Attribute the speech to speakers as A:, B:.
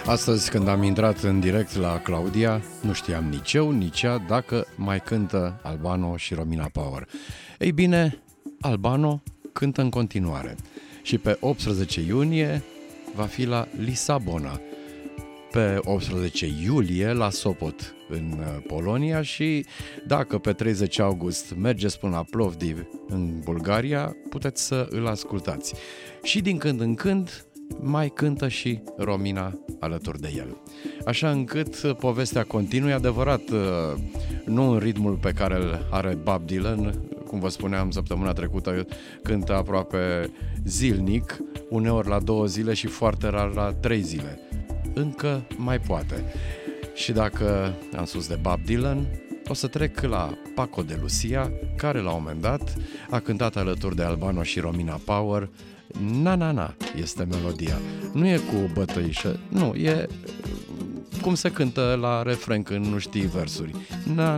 A: Astăzi, când am intrat în direct la Claudia, nu știam nici eu, nici ea dacă mai cântă Albano și Romina Power. Ei bine, Albano cântă în continuare și pe 18 iunie va fi la Lisabona, pe 18 iulie la Sopot în Polonia și dacă pe 30 august mergeți până la Plovdiv în Bulgaria, puteți să îl ascultați. Și din când în când mai cântă și Romina alături de el. Așa încât povestea continuă, adevărat, nu în ritmul pe care îl are Bob Dylan, cum vă spuneam săptămâna trecută, cântă aproape zilnic, uneori la 2 zile și foarte rar la 3 zile. Încă mai poate. Și dacă am spus de Bob Dylan, o să trec la Paco de Lucia, care la un moment dat a cântat alături de Albano și Romina Power. Na, na, na, este melodia. Nu e cu bătăișă, nu, e cum se cântă la refren când nu știi versuri. Na,